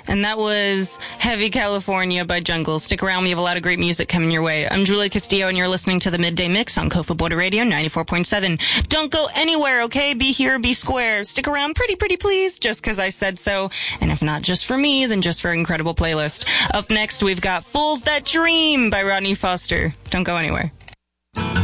And that was Heavy California by Jungle. Stick around. We have a lot of great music coming your way. I'm Julia Castillo, and you're listening to the Midday Mix on Copa Border Radio 94.7. Don't go anywhere, okay? Be here, be square. Stick around pretty please, just because I said so. And if not just for me, then just for an incredible playlist. Up next, we've got Fools That Dream by Rodney Foster. Don't go anywhere.